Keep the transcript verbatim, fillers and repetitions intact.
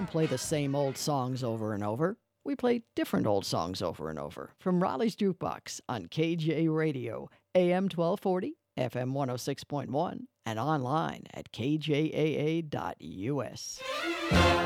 don't play the same old songs over and over. We play different old songs over and over. From Raleigh's Jukebox on K J Radio, A M twelve forty, F M one oh six point one, and online at K J A A dot U S.